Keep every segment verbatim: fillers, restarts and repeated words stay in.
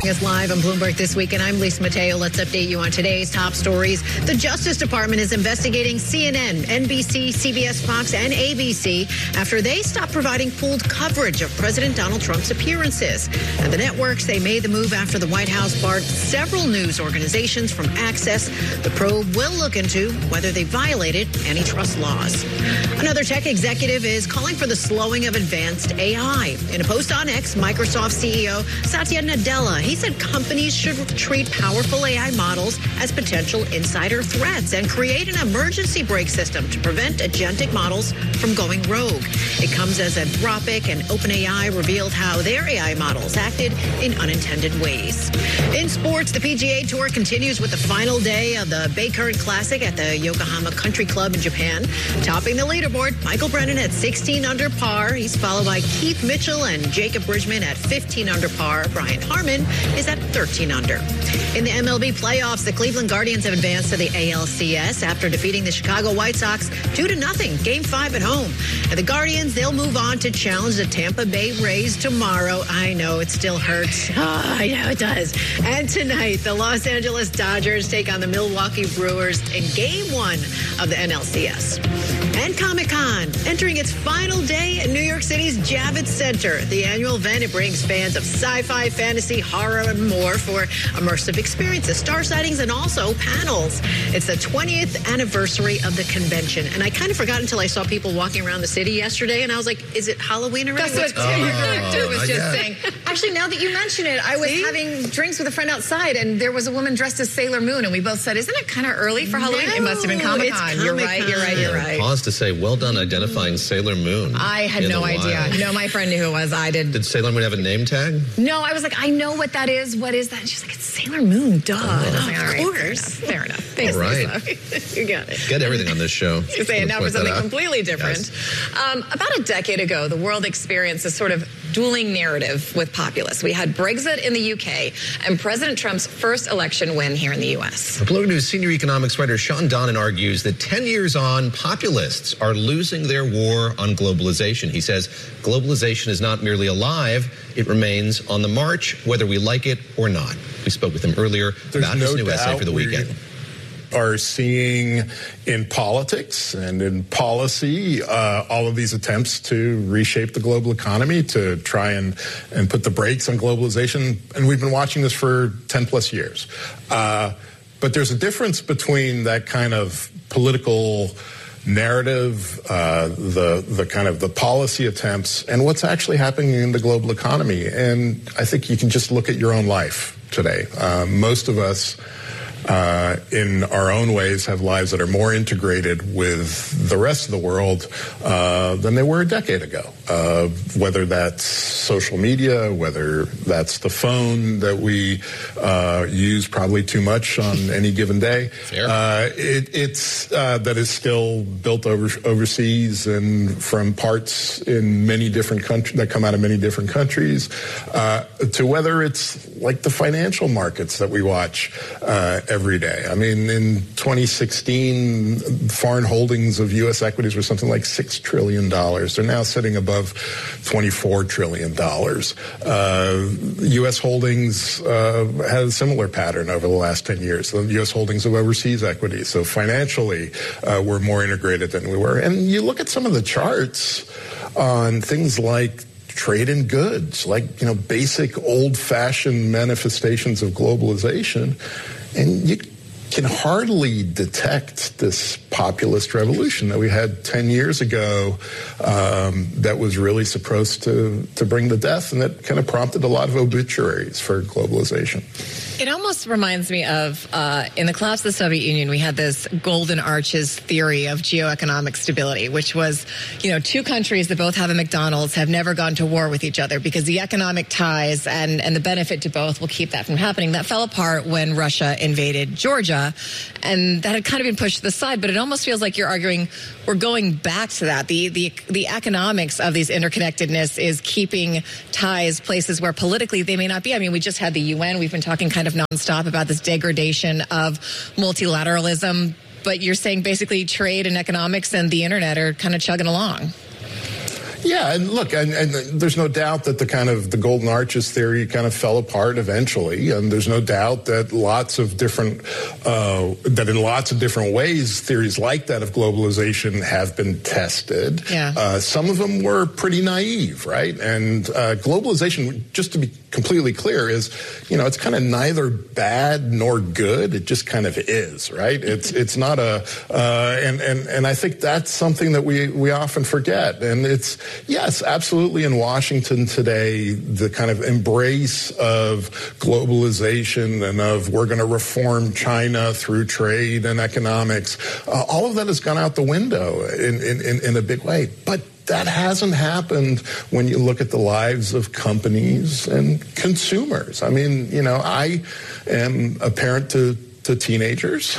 Us live on Bloomberg This Week, and I'm Lisa Mateo. Let's update you on today's top stories. The Justice Department is investigating C N N, N B C, C B S, Fox, and A B C after they stopped providing pooled coverage of President Donald Trump's appearances. And the networks, they made the move after the White House barred several news organizations from access. The probe will look into whether they violated antitrust laws. Another tech executive is calling for the slowing of advanced A I. In a post on X, Microsoft C E O Satya Nadella, he said companies should treat powerful A I models as potential insider threats and create an emergency brake system to prevent agentic models from going rogue. It comes as Anthropic and OpenAI revealed how their A I models acted in unintended ways. In sports, the P G A Tour continues with the final day of the Bay Current Classic at the Yokohama Country Club in Japan. Topping the leaderboard, Michael Brennan at sixteen under par. He's followed by Keith Mitchell and Jacob Bridgman at fifteen under par. Brian Harmon is at thirteen under. In the M L B playoffs, the Cleveland Guardians have advanced to the A L C S after defeating the Chicago White Sox two to nothing, game five at home. And the Guardians, they'll move on to challenge the Tampa Bay Rays tomorrow. I know it still hurts. Oh, I know it does. And tonight, the Los Angeles Dodgers take on the Milwaukee Brewers in game one of the N L C S. And Comic-Con, entering its final day at New York City's Javits Center. The annual event, it brings fans of sci-fi, fantasy, horror, and more for immersive experiences, star sightings, and also panels. It's the twentieth anniversary of the convention. And I kind of forgot until I saw people walking around the city yesterday, and I was like, is it Halloween already? That's what oh, your director was just yeah. saying. Actually, now that you mention it, I was See? having drinks with a friend outside, and there was a woman dressed as Sailor Moon, and we both said, isn't it kind of early for Halloween? No, it must have been Comic-Con. it's You're right, you're right, you're right. Pause to say, well done identifying Sailor Moon. I had in no the idea. wild. No, my friend knew who it was. I did. Did Sailor Moon have a name tag? No, I was like, I know what that is. What is that? And she's like, it's Sailor Moon, duh. Oh, and I was like, of all right, course. fair enough. Fair enough. Thanks, All right. Lisa. You got it. Get everything on this show. To say it now for Point that something out. completely different. Yes. Um, about a decade ago, the world experienced a sort of dueling narrative with populists. We had Brexit in the U K and President Trump's first election win here in the U S. Bloomberg News senior economics writer Sean Donnan argues that ten years on, populists are losing their war on globalization. He says globalization is not merely alive, it remains on the march, whether we like it or not. We spoke with him earlier There's about no his new essay doubt for the we weekend. Are seeing in politics and in policy uh, all of these attempts to reshape the global economy, to try and, and put the brakes on globalization. And we've been watching this for ten plus years. Uh, but there's a difference between that kind of political narrative, uh, the the kind of the policy attempts, and what's actually happening in the global economy. And I think you can just look at your own life today. Uh, most of us Uh, in our own ways, have lives that are more integrated with the rest of the world uh, than they were a decade ago. Uh, whether that's social media, whether that's the phone that we uh, use probably too much on any given day. Uh, it, it's uh, that is still built over, overseas and from parts in many different countries that come out of many different countries. Uh, to whether it's like the financial markets that we watch uh, every day. I mean, in twenty sixteen, foreign holdings of U S equities were something like six trillion dollars. They're now sitting above twenty-four trillion dollars. Uh, U S holdings uh, had a similar pattern over the last ten years. The U S holdings of overseas equities. So financially, uh, we're more integrated than we were. And you look at some of the charts on things like trade in goods, like, you know, basic old-fashioned manifestations of globalization, and you can hardly detect this populist revolution that we had ten years ago um, that was really supposed to, to bring the death, and that kind of prompted a lot of obituaries for globalization. It almost reminds me of, uh, in the collapse of the Soviet Union, we had this golden arches theory of geoeconomic stability, which was, you know, two countries that both have a McDonald's have never gone to war with each other because the economic ties and, and the benefit to both will keep that from happening. That fell apart when Russia invaded Georgia, and that had kind of been pushed to the side, but it almost feels like you're arguing we're going back to that. The, the, the economics of these interconnectedness is keeping ties places where politically they may not be. I mean, we just had the U N. We've been talking kind of nonstop about this degradation of multilateralism, but you're saying basically trade and economics and the internet are kind of chugging along. Yeah, and look, and, and there's no doubt that the kind of the golden arches theory kind of fell apart eventually, and there's no doubt that lots of different, uh, that in lots of different ways, theories like that of globalization have been tested. Yeah. Uh, some of them were pretty naive, right? And uh, globalization, just to be completely clear, is, you know, it's kind of neither bad nor good. It just kind of is, right? It's it's not a, uh, and and and I think that's something that we we often forget. And it's, yes, absolutely, in Washington today, the kind of embrace of globalization and of we're going to reform China through trade and economics, uh, all of that has gone out the window in in, in a big way. But that hasn't happened when you look at the lives of companies and consumers. I mean, you know, I am a parent to to teenagers.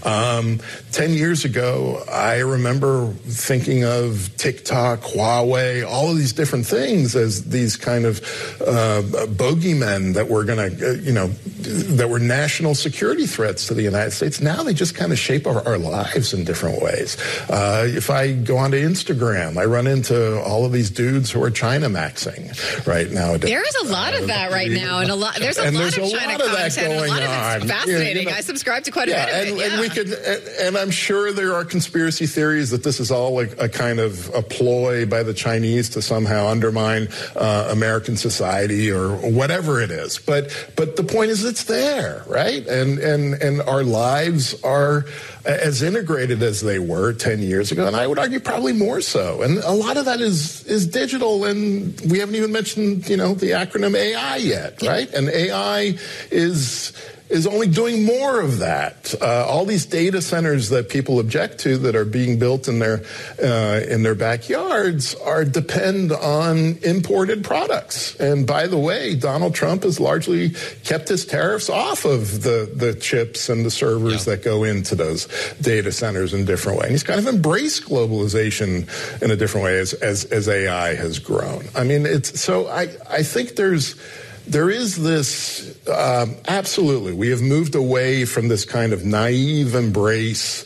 Um, ten years ago, I remember thinking of TikTok, Huawei, all of these different things as these kind of uh, bogeymen that were going to, uh, you know, that were national security threats to the United States. Now they just kind of shape our, our lives in different ways. Uh, if I go onto Instagram, I run into all of these dudes who are China maxing right nowadays. There is a lot of that right now, and a lot. There's a and lot there's of a China lot of that content. going and a lot on. of it's fascinating. You know, I subscribe to quite a yeah, bit of and, it. Yeah. and we could, and I'm sure there are conspiracy theories that this is all like a kind of a ploy by the Chinese to somehow undermine uh, American society or whatever it is. But but the point is, it's there, right? And and and our lives are as integrated as they were ten years ago, and I would argue probably more so. And a lot of that is is digital, and we haven't even mentioned, you know, the acronym A I yet, right? And A I is is only doing more of that. Uh, all these data centers that people object to that are being built in their uh, in their backyards are depend on imported products. And by the way, Donald Trump has largely kept his tariffs off of the, the chips and the servers yeah. that go into those data centers in a different way. And he's kind of embraced globalization in a different way as as, as A I has grown. I mean, it's so I, I think there's There is this, um, absolutely, we have moved away from this kind of naive embrace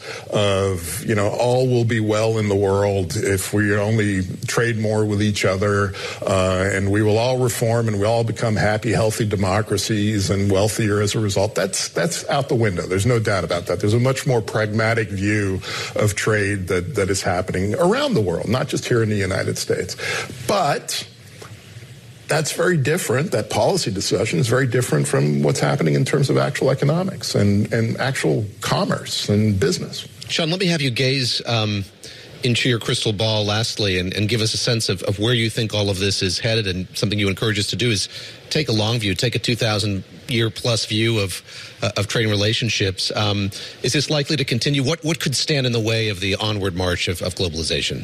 of, you know, all will be well in the world if we only trade more with each other, uh, and we will all reform and we'll all become happy, healthy democracies and wealthier as a result. That's, that's out the window. There's no doubt about that. There's a much more pragmatic view of trade that, that is happening around the world, not just here in the United States. But that's very different. That policy discussion is very different from what's happening in terms of actual economics and, and actual commerce and business. Sean, let me have you gaze um, into your crystal ball lastly and, and give us a sense of, of where you think all of this is headed. And something you encourage us to do is take a long view, take a two thousand year plus view of uh, of trading relationships. Um, is this likely to continue? What, what could stand in the way of the onward march of, of globalization?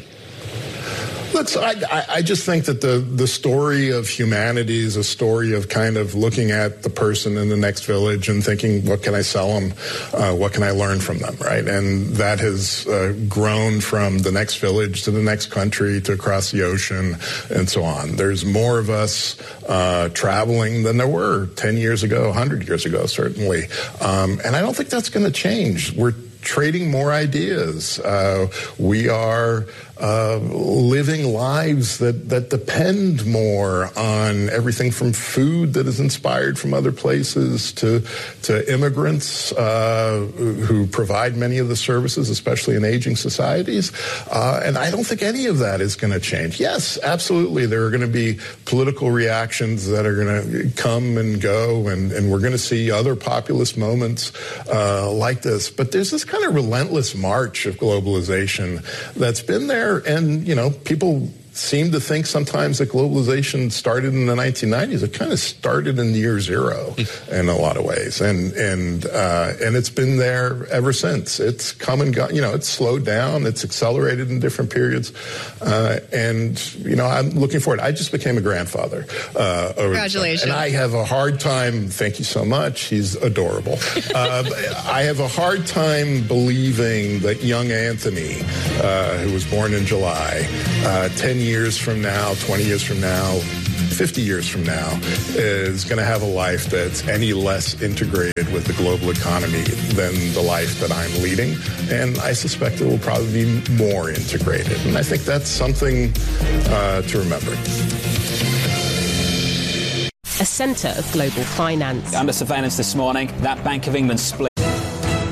Look, so I, I just think that the, the story of humanity is a story of kind of looking at the person in the next village and thinking, what can I sell them? Uh, what can I learn from them, right? And that has uh, grown from the next village to the next country to across the ocean and so on. There's more of us uh, traveling than there were ten years ago, one hundred years ago, certainly. Um, and I don't think that's going to change. We're trading more ideas. Uh, we are uh, living lives that, that depend more on everything from food that is inspired from other places to to immigrants uh, who provide many of the services, especially in aging societies. Uh, and I don't think any of that is going to change. Yes, absolutely, there are going to be political reactions that are going to come and go, and, and we're going to see other populist moments uh, like this. But there's this kind of relentless march of globalization that's been there, and you know, people seem to think sometimes that globalization started in the nineteen nineties. It kind of started in year zero in a lot of ways, and and uh, and it's been there ever since. It's come and gone. You know, it's slowed down. It's accelerated in different periods, uh, and you know, I'm looking forward. I just became a grandfather. Uh, Congratulations! And I have a hard time. Thank you so much. He's adorable. uh, I have a hard time believing that young Anthony, uh, who was born in July, uh, ten years from now, twenty years from now, fifty years from now is going to have a life that's any less integrated with the global economy than the life that I'm leading. And I suspect it will probably be more integrated. And I think that's something uh, to remember. A centre of global finance. Under surveillance this morning, that Bank of England split